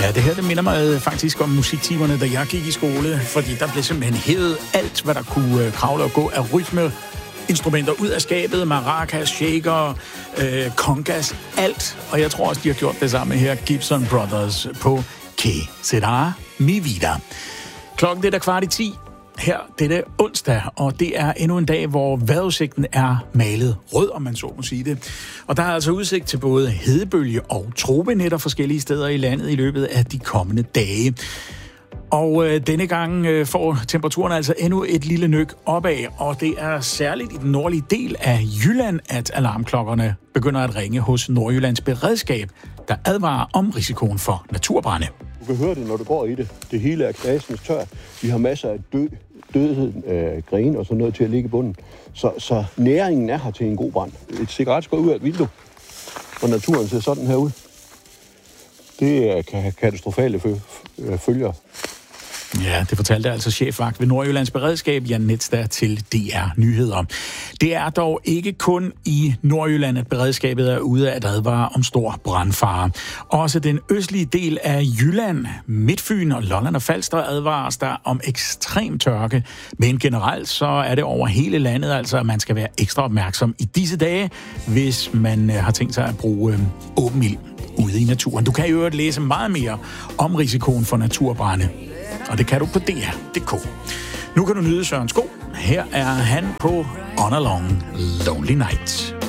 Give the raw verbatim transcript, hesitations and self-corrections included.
Ja, det her det minder mig faktisk om musiktimerne, da jeg gik i skole, fordi der blev simpelthen hævet alt, hvad der kunne kravle og gå af rytme, instrumenter ud af skabet, maracas, shaker, øh, congas, alt. Og jeg tror også, de har gjort det samme her, Gibson Brothers på Que Será Mi Vida. Klokken det er der kvart i ti. Her, det er onsdag, og det er endnu en dag, hvor vejrudsigten er malet rød, om man så må sige det. Og der er altså udsigt til både hedebølge og tropenetter forskellige steder i landet i løbet af de kommende dage. Og øh, denne gang øh, får temperaturen altså endnu et lille nøk opad, og det er særligt i den nordlige del af Jylland, at alarmklokkerne begynder at ringe hos Nordjyllands Beredskab, der advarer om risikoen for naturbrande. Du kan høre det, når du går i det. Det hele er knasens tør. Vi har masser af død, dødhed, øh, grene og sådan noget til at ligge i bunden. Så, så næringen er her til en god brand. Et cigaretskår ud af et vindue, og naturen ser sådan her ud. Det kan have katastrofale følger. Ja, det fortalte altså chefvagt ved Nordjyllands Beredskab, Jan Netstad, til D R Nyheder. Det er dog ikke kun i Nordjylland, at beredskabet er ude at advare om stor brandfare. Også den østlige del af Jylland, Midtfyn og Lolland og Falster advares der om ekstrem tørke. Men generelt så er det over hele landet, altså at man skal være ekstra opmærksom i disse dage, hvis man har tænkt sig at bruge åben ild ude i naturen. Du kan jo læse meget mere om risikoen for naturbrande, og det kan du på D R punktum d k. Nu kan du nyde Søren Sko. Her er han på On a Long Lonely Night.